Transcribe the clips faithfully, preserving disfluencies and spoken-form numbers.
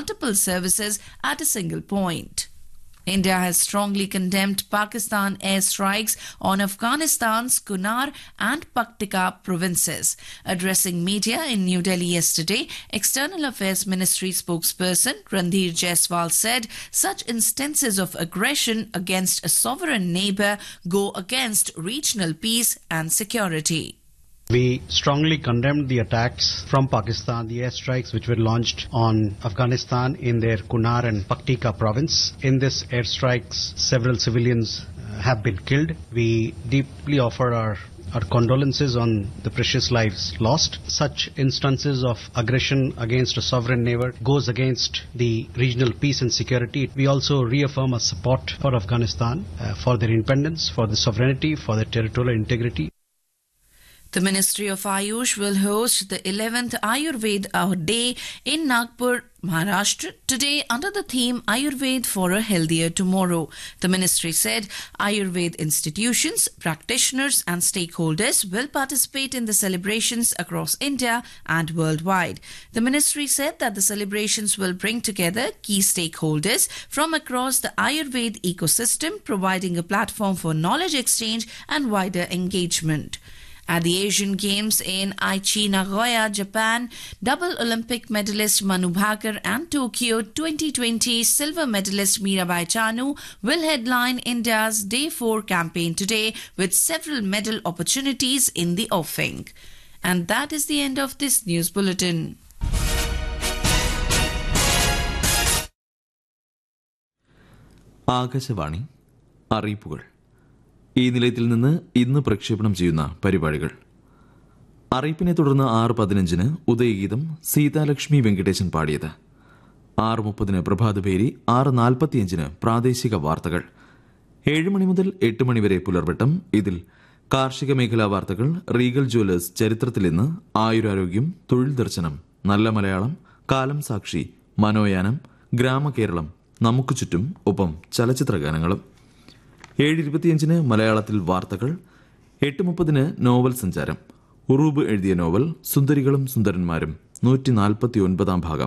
multiple services at a single point. India has strongly condemned Pakistan airstrikes on Afghanistan's Kunar and Paktika provinces. Addressing media in New Delhi yesterday, External Affairs Ministry spokesperson Randhir Jaiswal said such instances of aggression against a sovereign neighbour go against regional peace and security. We strongly condemned the attacks from Pakistan, the airstrikes which were launched on Afghanistan in their Kunar and Paktika province. In this airstrikes, several civilians uh, have been killed. We deeply offer our, our condolences on the precious lives lost. Such instances of aggression against a sovereign neighbor goes against the regional peace and security. We also reaffirm our support for Afghanistan, uh, for their independence, for their sovereignty, for their territorial integrity. The Ministry of Ayush will host the eleventh Ayurveda Day in Nagpur, Maharashtra today under the theme Ayurveda for a Healthier Tomorrow. The ministry said Ayurveda institutions, practitioners and stakeholders will participate in the celebrations across India and worldwide. The ministry said that the celebrations will bring together key stakeholders from across the Ayurveda ecosystem, providing a platform for knowledge exchange and wider engagement. At the Asian Games in Aichi, Nagoya, Japan, double Olympic medalist Manu Bhaker and Tokyo twenty twenty silver medalist Mirabai Chanu will headline India's Day four campaign today with several medal opportunities in the offing. And that is the end of this news bulletin. Akashvani അറിയിപ്പുകൾ. ഈ നിലയത്തിൽ നിന്ന് ഇന്ന് പ്രക്ഷേപണം ചെയ്യുന്ന പരിപാടികൾ. അറിയിപ്പിനെ തുടർന്ന് ആറ് പതിനഞ്ചിന് ഉദയഗീതം സീതാലക്ഷ്മി വെങ്കടേശൻ പാടിയത്. ആറ് മുപ്പതിന് പ്രഭാതപേരി, ആറ് നാൽപ്പത്തിയഞ്ചിന് പ്രാദേശിക വാർത്തകൾ. ഏഴ് മണി മുതൽ എട്ട് മണിവരെ പുലർവട്ടം. ഇതിൽ കാർഷിക മേഖലാ വാർത്തകൾ, റീഗൽ ജ്വല്ലേഴ്സ് ചരിത്രത്തിൽ ഇന്ന്, ആയുരാരോഗ്യം, തൊഴിൽ ദർശനം, നല്ല മലയാളം, കാലം സാക്ഷി, മനോയാനം, ഗ്രാമകേരളം, നമുക്ക് ചുറ്റും, ഒപ്പം ചലച്ചിത്ര ഗാനങ്ങളും. ഏഴ് ഇരുപത്തിയഞ്ചിന് മലയാളത്തിൽ വാർത്തകൾ. എട്ട് മുപ്പതിന് നോവൽ സഞ്ചാരം. ഉറൂബ് എഴുതിയ നോവൽ സുന്ദരികളും സുന്ദരന്മാരും നൂറ്റി നാൽപ്പത്തി ഒൻപതാം ഭാഗം.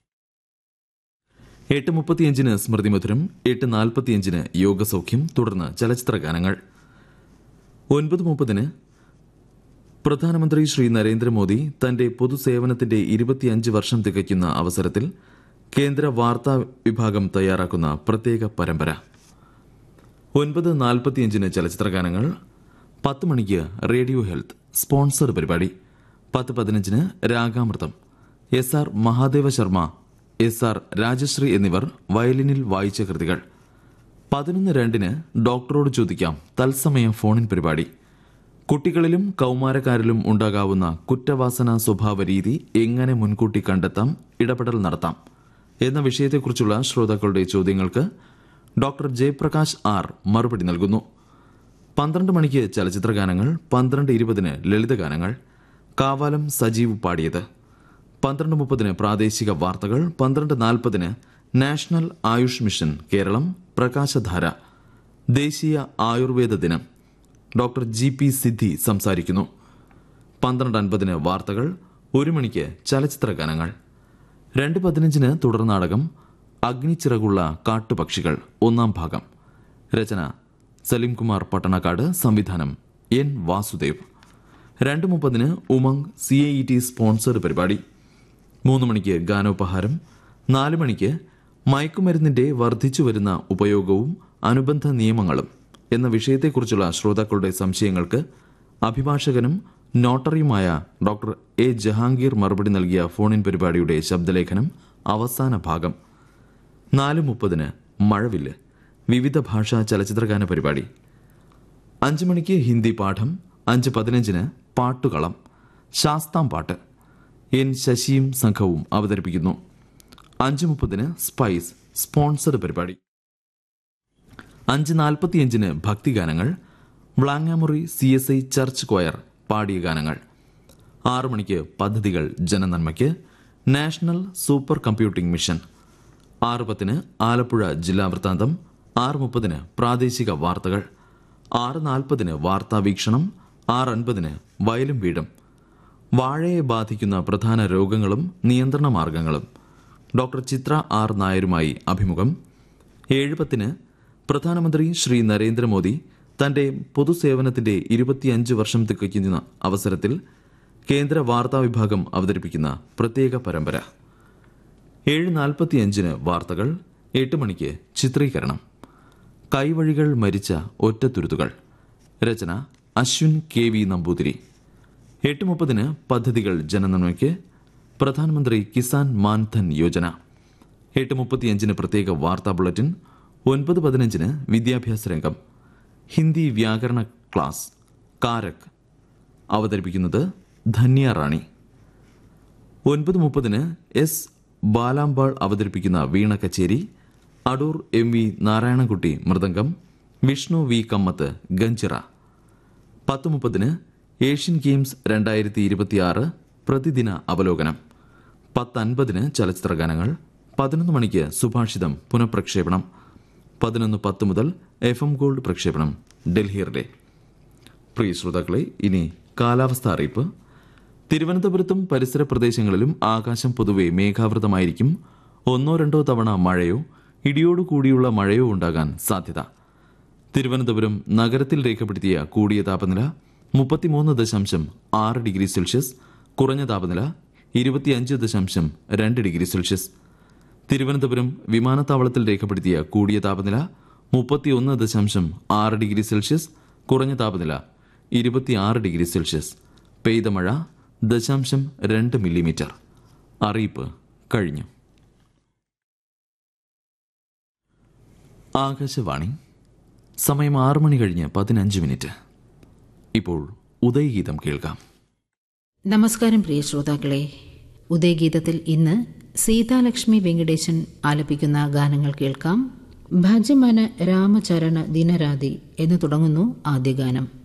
എട്ട് മുപ്പത്തിയഞ്ചിന് സ്മൃതിമധുരം. എട്ട് നാൽപ്പത്തിയഞ്ചിന് യോഗസൗഖ്യം, തുടർന്ന് ചലച്ചിത്ര ഗാനങ്ങൾ. ഒൻപത് മുപ്പതിന് പ്രധാനമന്ത്രി ശ്രീ നരേന്ദ്രമോദി തന്റെ പൊതുസേവനത്തിന്റെ ഇരുപത്തിയഞ്ച് വർഷം തികയ്ക്കുന്ന അവസരത്തിൽ കേന്ദ്ര വാർത്താ വിഭാഗം തയ്യാറാക്കുന്ന പ്രത്യേക പരമ്പര. ഒൻപത് നാൽപ്പത്തിയഞ്ചിന് ചലച്ചിത്ര ഗാനങ്ങൾ. പത്ത് മണിക്ക് റേഡിയോ ഹെൽത്ത് സ്പോൺസർ പരിപാടി. പത്ത് പതിനഞ്ചിന് Ragamritham. S R Mahadeva Sharma, S R Rajashree എന്നിവർ വയലിനിൽ വായിച്ച കൃതികൾ. പതിനൊന്ന് രണ്ടിന് ഡോക്ടറോട് ചോദിക്കാം തത്സമയ ഫോണിൻ പരിപാടി. കുട്ടികളിലും കൌമാരക്കാരിലും ഉണ്ടാകാവുന്ന കുറ്റവാസന സ്വഭാവ രീതി എങ്ങനെ മുൻകൂട്ടി കണ്ടെത്താം, ഇടപെടൽ നടത്താം എന്ന വിഷയത്തെക്കുറിച്ചുള്ള ശ്രോതാക്കളുടെ ചോദ്യങ്ങൾക്ക് ഡോക്ടർ ജയപ്രകാശ് ആർ മറുപടി നൽകുന്നു. പന്ത്രണ്ട് മണിക്ക് ചലച്ചിത്ര ഗാനങ്ങൾ. പന്ത്രണ്ട് ഇരുപതിന് ലളിതഗാനങ്ങൾ. കാവാലം സജീവ് പാടിയത്. പന്ത്രണ്ട് മുപ്പതിന് പ്രാദേശിക വാർത്തകൾ. പന്ത്രണ്ട് നാൽപ്പതിന് നാഷണൽ ആയുഷ് മിഷൻ കേരളം പ്രകാശധാര ദേശീയ ആയുർവേദ ദിനം. ഡോക്ടർ ജി പി സിദ്ധി സംസാരിക്കുന്നു. പന്ത്രണ്ട് അൻപതിന് വാർത്തകൾ. ഒരു മണിക്ക് ചലച്ചിത്ര ഗാനങ്ങൾ. രണ്ട് പതിനഞ്ചിന് തുടർനാടകം അഗ്നിച്ചിറകുള്ള കാട്ടുപക്ഷികൾ ഒന്നാം ഭാഗം. രചന സലിംകുമാർ പട്ടണക്കാട്. സംവിധാനം എൻ വാസുദേവ്. രണ്ട് മുപ്പതിന് Umang C A E T sponsor പരിപാടി. മൂന്ന് മണിക്ക് ഗാനോപഹാരം. നാല് മണിക്ക് മയക്കുമരുന്നിന്റെ വർദ്ധിച്ചുവരുന്ന ഉപയോഗവും അനുബന്ധ നിയമങ്ങളും എന്ന വിഷയത്തെക്കുറിച്ചുള്ള ശ്രോതാക്കളുടെ സംശയങ്ങൾക്ക് അഭിഭാഷകനും നോട്ടറിയുമായ ഡോക്ടർ എ ജഹാംഗീർ മറുപടി നൽകിയ ഫോണിൻ പരിപാടിയുടെ ശബ്ദലേഖനം അവസാന ഭാഗം. നാല് മുപ്പതിന് മഴവില്ല് വിവിധ ഭാഷാ ചലച്ചിത്രഗാന പരിപാടി. അഞ്ച് മണിക്ക് ഹിന്ദി പാഠം. അഞ്ച് പതിനഞ്ചിന് പാട്ടുകളം ശാസ്താം പാട്ട് എൻ ശശിയും സംഘവും അവതരിപ്പിക്കുന്നു. അഞ്ച് മുപ്പതിന് സ്പൈസ് സ്പോൺസർഡ് പരിപാടി. അഞ്ച് നാൽപ്പത്തിയഞ്ചിന് ഭക്തിഗാനങ്ങൾ. Vlangamuri C S I church coir പാടിയ ഗാനങ്ങൾ. ആറു മണിക്ക് പദ്ധതികൾ ജനനന്മയ്ക്ക് നാഷണൽ സൂപ്പർ കമ്പ്യൂട്ടിംഗ് മിഷൻ. ആറ് പത്തിന് ആലപ്പുഴ ജില്ലാ വൃത്താന്തം. ആറ് മുപ്പതിന് പ്രാദേശിക വാർത്തകൾ. ആറ് നാൽപ്പതിന് വാർത്താ വീക്ഷണം. ആറ് അൻപതിന് വയലും വീടും. വാഴയെ ബാധിക്കുന്ന പ്രധാന രോഗങ്ങളും നിയന്ത്രണ മാർഗങ്ങളും. ഡോക്ടർ ചിത്ര ആർ നായരുമായി അഭിമുഖം. ഏഴ് പത്തിന് പ്രധാനമന്ത്രി ശ്രീ നരേന്ദ്രമോദി തന്റെ പൊതുസേവനത്തിന്റെ ഇരുപത്തിയഞ്ച് വർഷം തികയ്ക്കുന്ന അവസരത്തിൽ കേന്ദ്ര വാർത്താ വിഭാഗം അവതരിപ്പിക്കുന്ന പ്രത്യേക പരമ്പര. ഏഴ് നാൽപ്പത്തിയഞ്ചിന് വാർത്തകൾ. എട്ട് മണിക്ക് ചിത്രീകരണം. കൈവഴികൾ മരിച്ച ഒറ്റത്തുരുത്തുകൾ. രചന അശ്വിൻ കെ വി നമ്പൂതിരി. എട്ട് മുപ്പതിന് പദ്ധതികൾ ജനനന്മയ്ക്ക് പ്രധാനമന്ത്രി കിസാൻ മാൻധൻ യോജന. എട്ട് മുപ്പത്തിയഞ്ചിന് പ്രത്യേക വാർത്താ ബുള്ളറ്റിൻ. ഒൻപത് പതിനഞ്ചിന് വിദ്യാഭ്യാസ രംഗം. ഹിന്ദി വ്യാകരണ ക്ലാസ് കാരക്. അവതരിപ്പിക്കുന്നത് ധന്യ റാണി. ഒൻപത് മുപ്പതിന് എസ് ബാലാംബാൾ അവതരിപ്പിക്കുന്ന വീണ കച്ചേരി. Adoor M V Narayanankutty mridangam. Vishnu V Kamath ganjira. പത്ത് മുപ്പതിന് ഏഷ്യൻ ഗെയിംസ് രണ്ടായിരത്തി ഇരുപത്തിയാറ് പ്രതിദിന അവലോകനം. പത്തൻപതിന് ചലച്ചിത്രഗാനങ്ങൾ. പതിനൊന്ന് മണിക്ക് സുഭാഷിതം പുനഃപ്രക്ഷേപണം. പതിനൊന്ന് പത്ത് മുതൽ എഫ് എം ഗോൾഡ് പ്രക്ഷേപണം ഡൽഹിയിലെ. പ്രിയ ശ്രോതാക്കളെ, ഇനി കാലാവസ്ഥ അറിയിപ്പ്. തിരുവനന്തപുരത്തും പരിസര പ്രദേശങ്ങളിലും ആകാശം പൊതുവെ മേഘാവൃതമായിരിക്കും. ഒന്നോ രണ്ടോ തവണ മഴയോ ഇടിയോടുകൂടിയുള്ള മഴയോ ഉണ്ടാകാൻ സാധ്യത. തിരുവനന്തപുരം നഗരത്തിൽ രേഖപ്പെടുത്തിയ കൂടിയ താപനില മുപ്പത്തിമൂന്ന് ദശാംശം ആറ് ഡിഗ്രി സെൽഷ്യസ്, കുറഞ്ഞ താപനില ഇരുപത്തിയഞ്ച് ദശാംശം രണ്ട് ഡിഗ്രി സെൽഷ്യസ്. തിരുവനന്തപുരം വിമാനത്താവളത്തിൽ രേഖപ്പെടുത്തിയ കൂടിയ താപനില മുപ്പത്തിയൊന്ന് ദശാംശം ആറ് ഡിഗ്രി സെൽഷ്യസ്, കുറഞ്ഞ താപനില ഇരുപത്തിയാറ് ഡിഗ്രി സെൽഷ്യസ്. പെയ്ത മഴ ദശാംശം രണ്ട് മില്ലിമീറ്റർ. അറിയിപ്പ് കഴിഞ്ഞു. ആകാശവാണി. സമയം ആറ് മണി കഴിഞ്ഞ് പതിനഞ്ച് മിനിറ്റ്. ഇപ്പോൾ ഉദയഗീതം കേൾക്കാം. നമസ്കാരം പ്രിയ ശ്രോതാക്കളെ. ഉദയഗീതത്തിൽ ഇന്ന് സീതാലക്ഷ്മി വെങ്കടേശൻ ആലപിക്കുന്ന ഗാനങ്ങൾ കേൾക്കാം. ഭജമന രാമചരണ ദിനരാതി എന്ന് തുടങ്ങുന്നു ആദ്യ ഗാനം.